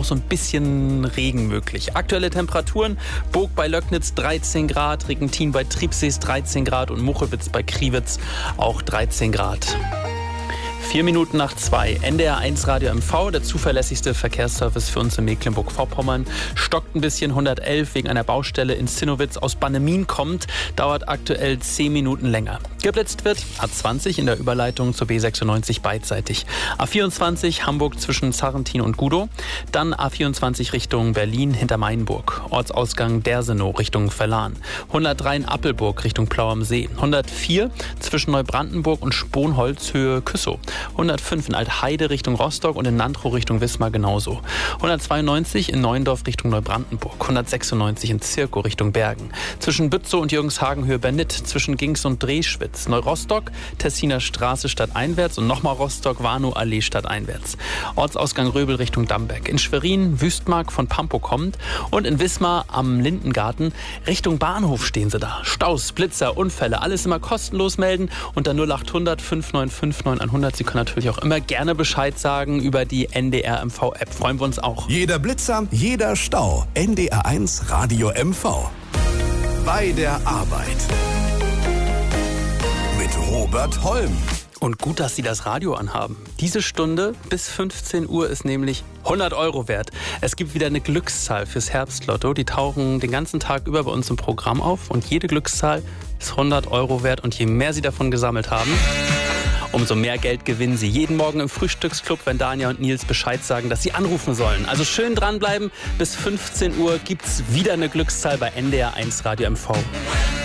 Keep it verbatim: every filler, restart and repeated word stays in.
so ein bisschen Regen möglich. Aktuelle Temperaturen: Burg bei Löcknitz dreizehn Grad, Regentin bei Triebsees dreizehn Grad und Muchewitz bei Kriwitz auch dreizehn Grad. Vier Minuten nach zwei. N D R eins Radio M V, der zuverlässigste Verkehrsservice für uns in Mecklenburg-Vorpommern. Stockt ein bisschen, hundertelf wegen einer Baustelle in Zinnowitz aus Bannemin kommt. Dauert aktuell zehn Minuten länger. Geblitzt wird A zwanzig in der Überleitung zur B sechsundneunzig beidseitig. A vierundzwanzig Hamburg zwischen Sarrentin und Gudow. Dann A vierundzwanzig Richtung Berlin hinter Mainburg. Ortsausgang Dersenow Richtung Verlan. hundertdrei in Appelburg Richtung Plau am See. hundertvier zwischen Neubrandenburg und Sponholz Höhe Küssow. hundertfünf in Altheide Richtung Rostock und in Nantrow Richtung Wismar genauso. hundertzweiundneunzig in Neuendorf Richtung Neubrandenburg. hundertsechsundneunzig in Zirkow Richtung Bergen. Zwischen Bützow und Jürgenshagen Höhe Bernit. Zwischen Gings und Drehschwitz. Neurostock, Tessiner Straße stadteinwärts und nochmal Rostock, Warnow Allee stadteinwärts. Ortsausgang Röbel Richtung Damberg. In Schwerin Wüstmark von Pampow kommt und in Wismar am Lindengarten Richtung Bahnhof stehen sie da. Staus, Blitzer, Unfälle, alles immer kostenlos melden unter null achthundert fünf neun fünf neunhundert. Sie können natürlich auch immer gerne Bescheid sagen über die N D R M V-App. Freuen wir uns auch. Jeder Blitzer, jeder Stau. N D R eins Radio M V. Bei der Arbeit. Mit Robert Holm. Und gut, dass Sie das Radio anhaben. Diese Stunde bis fünfzehn Uhr ist nämlich hundert Euro wert. Es gibt wieder eine Glückszahl fürs Herbstlotto. Die tauchen den ganzen Tag über bei uns im Programm auf. Und jede Glückszahl ist hundert Euro wert. Und je mehr Sie davon gesammelt haben, umso mehr Geld gewinnen Sie. Jeden Morgen im Frühstücksclub, wenn Dania und Nils Bescheid sagen, dass Sie anrufen sollen. Also schön dranbleiben. Bis fünfzehn Uhr gibt's wieder eine Glückszahl bei N D R eins Radio M V.